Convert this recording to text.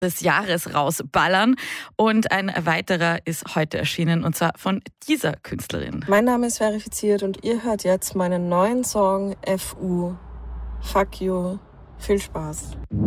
des Jahres rausballern. Und ein weiterer ist heute erschienen, und zwar von dieser Künstlerin. Mein Name ist Verifiziert und ihr hört jetzt meinen neuen Song FU. Fuck you. Viel Spaß.